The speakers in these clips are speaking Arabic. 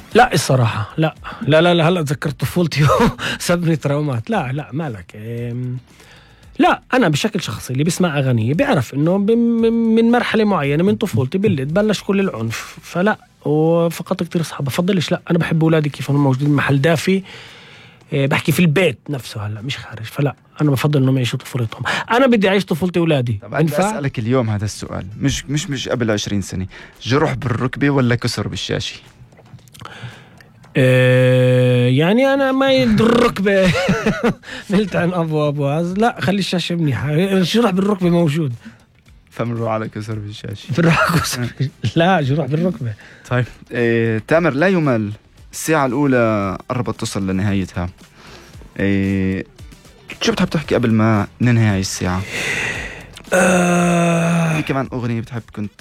لا الصراحة لا لا لا, لا هلا تذكرت طفولتي سبني تراومات. لا لا مالك لا أنا بشكل شخصي اللي بيسمع أغاني بيعرف إنه من مرحلة معينة من طفولتي باللي تبلش كل العنف، فلا وفقط كتير أصحاب بفضلش. لا أنا بحب أولادي كيف هم موجودين محل دافي، بحكي في البيت نفسه هلا مش خارج، فلا أنا بفضل إنهم يعيشوا طفولتهم. أنا بدي أعيش طفولتي أولادي. طب بدي أسألك اليوم هذا السؤال، مش قبل 20 سنة، جرح بالركبة ولا كسر بالشاشة؟ يعني أنا ما الركبة ملت عن أبو لا خلي الشاشة منيحة، جروح بالركبة موجود. فمروا على كسر بالشاشة. لا جروح بالركبة. طيب تامر، لا يمل الساعة الأولى قربت تصل لنهايتها، شو بتحب تحكي قبل ما ننهي هاي الساعة؟ في كمان أغنية بتحب كنت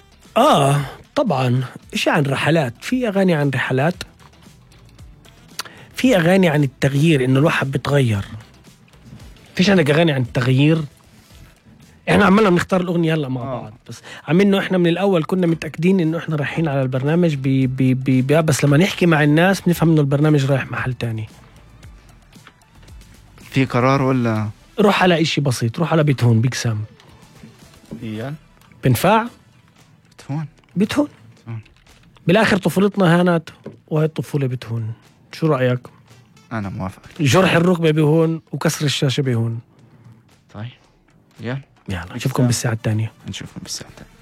طبعا إشي عن رحلات، في أغاني عن رحلات، في أغاني عن التغيير إنه الواحد بتغير. فيش عندك أغاني عن التغيير؟ احنا عمالنا بنختار الأغنية هلا مع بعض، بس عملنا احنا من الأول كنا متأكدين إنه احنا رايحين على البرنامج بس لما نحكي مع الناس بنفهم إنه البرنامج رايح محل تاني. في قرار ولا روح على إشي بسيط، روح على بيتهون بيكسام بنفع بيتهون بالآخر طفولتنا هانت وهي الطفولة بتهون. شو رأيك؟ أنا موافق. جرح الركبة بيهون وكسر الشاشة بيهون. طيب يلا نشوفكم بالساعة الثانية. نشوفكم بالساعة الثانية.